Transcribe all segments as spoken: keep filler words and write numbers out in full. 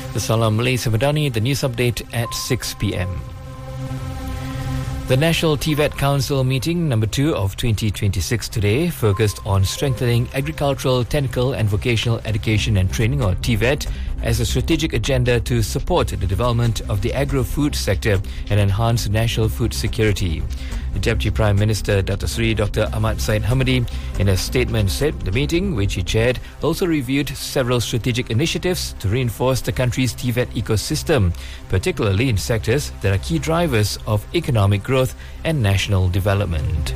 The Salam Malaysia Madani, the news update at six p.m. The National T V E T Council meeting number two of twenty twenty-six today focused on strengthening agricultural, technical and vocational education and training, or T V E T, as a strategic agenda to support the development of the agro-food sector and enhance national food security. The Deputy Prime Minister, Dato' Sri Doctor Ahmad Zahid Hamidi, in a statement said the meeting, which he chaired, also reviewed several strategic initiatives to reinforce the country's T V E T ecosystem, particularly in sectors that are key drivers of economic growth and national development.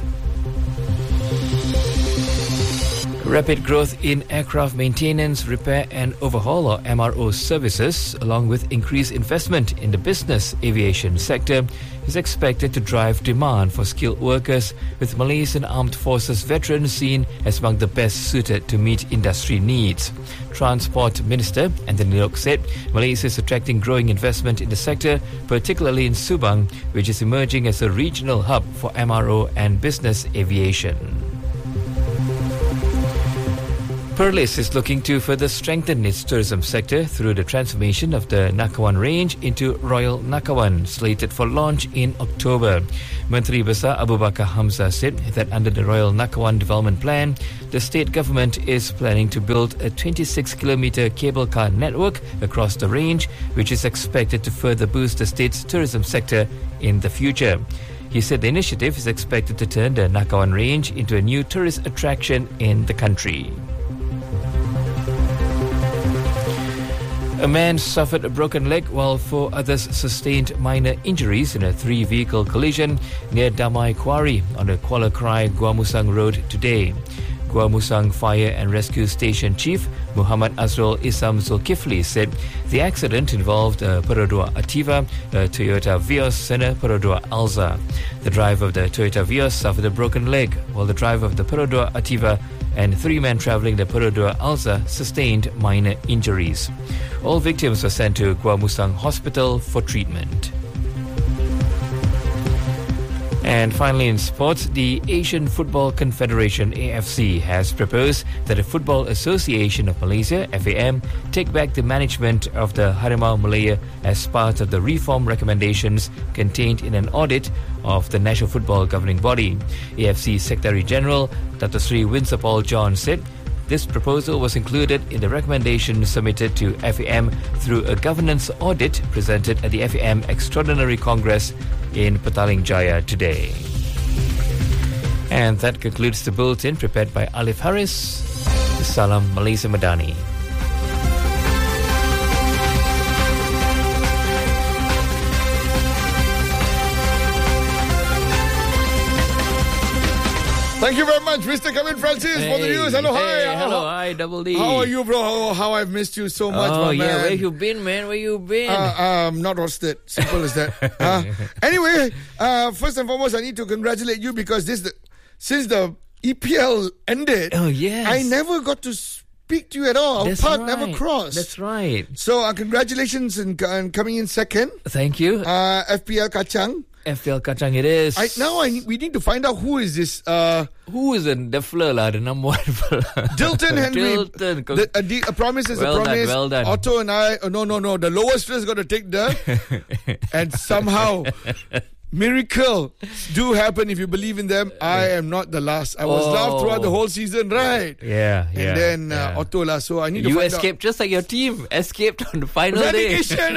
Rapid growth in aircraft maintenance, repair and overhaul, or M R O services, along with increased investment in the business aviation sector, is expected to drive demand for skilled workers, with Malaysian Armed Forces veterans seen as among the best suited to meet industry needs. Transport Minister Anthony Lok said Malaysia is attracting growing investment in the sector, particularly in Subang, which is emerging as a regional hub for M R O and business aviation. Perlis is looking to further strengthen its tourism sector through the transformation of the Nakawan range into Royal Nakawan, slated for launch in October. Menteri Besar Abu Bakar Hamzah said that under the Royal Nakawan Development Plan, the state government is planning to build a twenty-six kilometre cable car network across the range, which is expected to further boost the state's tourism sector in the future. He said the initiative is expected to turn the Nakawan range into a new tourist attraction in the country. A man suffered a broken leg while four others sustained minor injuries in a three-vehicle collision near Damai Quarry on the Kuala Krai Gua Musang Road today. Gua Musang Fire and Rescue Station Chief Muhammad Azrul Isam Zulkifli said the accident involved a Perodua Ativa, a Toyota Vios and a Perodua Alza. The driver of the Toyota Vios suffered a broken leg, while the driver of the Perodua Ativa and three men travelling the Perodua Alza sustained minor injuries. All victims were sent to Gua Musang Hospital for treatment. And finally, in sports, the Asian Football Confederation A F C has proposed that the Football Association of Malaysia F A M take back the management of the Harimau Malaya as part of the reform recommendations contained in an audit of the National Football Governing Body. A F C Secretary General Dato' Sri Winsor Paul John said this proposal was included in the recommendation submitted to F A M through a governance audit presented at the F A M Extraordinary Congress in Petaling Jaya today. And that concludes the bulletin prepared by Alif Haris. Salam Malaysia Madani. Thank you very much, Mister Kevin Francis, Hey, for the news. Hello, hey, hi. hello, hi, Double D. How are you, bro? How, how I've missed you so much, Oh my yeah, man. where you been, man? Where you been? Uh, um, not roasted. Simple as that. Uh, anyway, uh, first and foremost, I need to congratulate you because this, the, since the E P L ended, Oh, yes. I never got to speak to you at all. Our That's path right. never crossed. That's right. So, uh, congratulations on on coming in second. Thank you. Uh, F P L Kachang. F P L Kachang it is. I, now I need, we need to find out who is this. Uh, Who is the, the fella, lah, the number one fella? Dilton Henry. Dilton. The, a, de- a promise is Well a done, promise. well done. Otto and I, oh, no, no, no. The lowest is going to take the. And somehow, miracle do happen if you believe in them. I am not the last. I was Oh. loved throughout the whole season, right? Yeah, yeah. And then uh, yeah. Otto lah. So I need to You find escaped just like your team escaped on the final out. day. Relegation.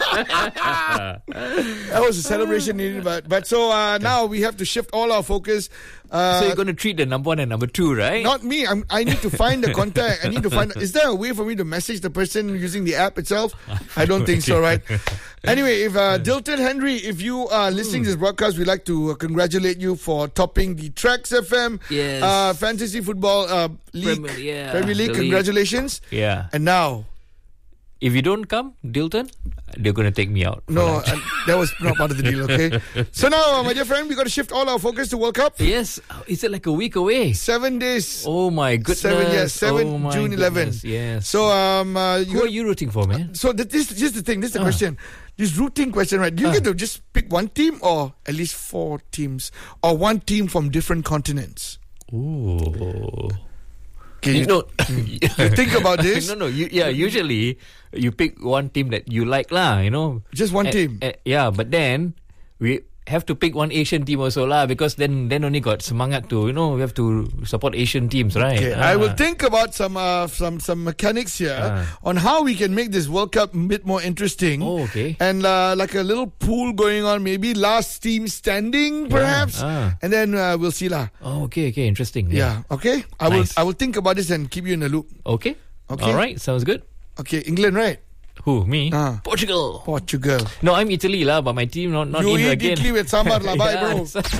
That was a celebration needed, but but so uh, now we have to shift all our focus. Uh, So you're going to treat the number one and number two, right? Not me. I'm, I need to find the contact. I need to find. Is there a way for me to message the person using the app itself? I don't think so, right? Anyway, if uh, Dilton Henry, if you are listening to this broadcast, we'd like to uh, congratulate you for topping the Trax F M Yes. uh, Fantasy Football uh, League, Premier- yeah, Premier League. the league. Congratulations! Yeah. And now, If you don't come, Dilton, they're going to take me out. for no, lunch. uh, that was not part of the deal. Okay. So now, uh, my dear friend, we got to shift all our focus to World Cup. Yes. Is it like a week away? Seven days. Oh my goodness. Seven, yes, seven oh my June eleventh. Yes. So um, uh, you Who are you rooting for, man? So th- this, this is the thing. This is the Ah. question. This routing question, right? Do you Ah. get to just pick one team, or at least four teams, or one team from different continents? Ooh. Okay, You know, you think about this. no, no. You, yeah, usually you pick one team that you like, lah. You know, Just one Eh, team. eh, yeah, but then we have to pick one Asian team also, lah, because then then only got semangat to, you know, we have to support Asian teams, right? Okay, Ah. I will think about some uh, some some mechanics here Ah. on how we can make this World Cup a bit more interesting. Oh, okay. And uh, like a little pool going on, maybe last team standing, perhaps, ah. and then uh, we'll see lah. Oh, okay, okay, interesting. Yeah. Okay. I will Nice. I will think about this and keep you in the loop. Okay. Okay. All right. Sounds good. Okay, England, right? Who? Me? Ah. Portugal. Portugal. No, I'm Italy, lah, but my team not not You in eat again. Italy with sambar lah, bye, bro.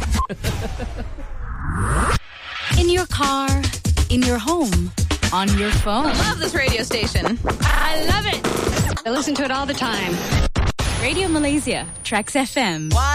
In your car, in your home, on your phone. I love this radio station. I love it. I listen to it all the time. Radio Malaysia, Trax F M.